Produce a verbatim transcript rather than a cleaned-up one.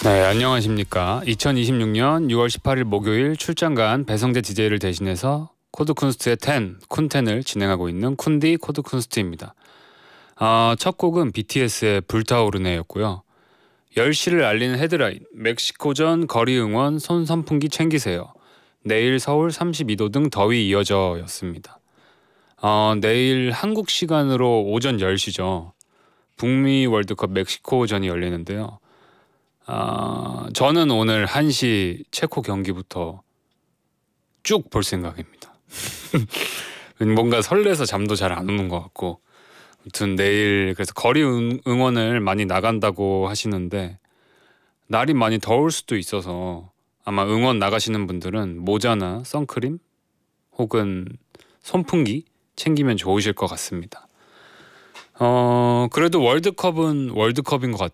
네, 안녕하십니까. 이천이십육 년 유월 십팔일 목요일 출장 간 배성재 디제이를 대신해서 코드쿤스트의 텐, 쿤텐을 진행하고 있는 쿤디 코드쿤스트입니다. 아, 첫 곡은 비티에스의 불타오르네였고요. 열 시를 알리는 헤드라인, 멕시코전 거리 응원 손 선풍기 챙기세요. 내일 서울 삼십이 도 등 더위 이어져 였습니다. 어, 내일 한국 시간으로 오전 열 시죠. 북미 월드컵 멕시코전이 열리는데요. 아, 저는 오늘 한 시 체코 경기부터 쭉 볼 생각입니다. 뭔가 설레서 잠도 잘 안 오는 것 같고, 아무튼 내일 그래서 거리 응, 응원을 많이 나간다고 하시는데 날이 많이 더울 수도 있어서 아마 응원 나가시는 분들은 모자나 선크림 혹은 선풍기 챙기면 좋으실 것 같습니다. 어 그래도 월드컵은 월드컵인 것